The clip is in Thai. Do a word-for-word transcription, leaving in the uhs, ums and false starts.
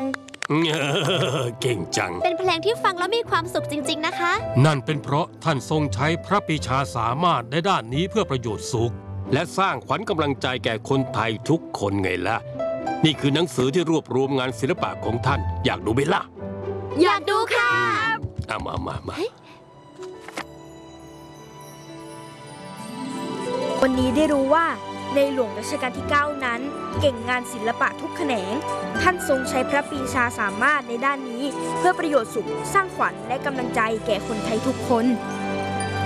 เก่งจังเป็นเพลงที่ฟังแล้วมีความสุขจริงๆนะคะนั่นเป็นเพราะท่านทรงใช้พระปรีชาสามารถในด้านนี้เพื่อประโยชน์สุขและสร้างขวัญกำลังใจแก่คนไทยทุกคนไงล่ะนี่คือหนังสือที่รวบรวมงานศิลปะของท่านอยากดูไหมล่ะอยากดูค่ะเอามามามาวันนี้ได้รู้ว่าในหลวงรัชกาลที่เก้านั้นเก่งงานศิลปะทุกแขนงท่านทรงใช้พระปรีชาสามารถในด้านนี้เพื่อประโยชน์สุขสร้างขวัญและกำลังใจแก่คนไทยทุกคน